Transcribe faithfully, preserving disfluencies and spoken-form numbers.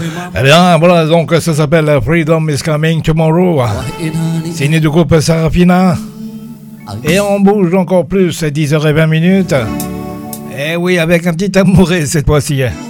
Eh bien, voilà, donc ça s'appelle Freedom is Coming Tomorrow. Signé du groupe Sarafina. Et on bouge encore plus, dix heures vingt minutes. Eh oui, avec un petit amoureux cette fois-ci.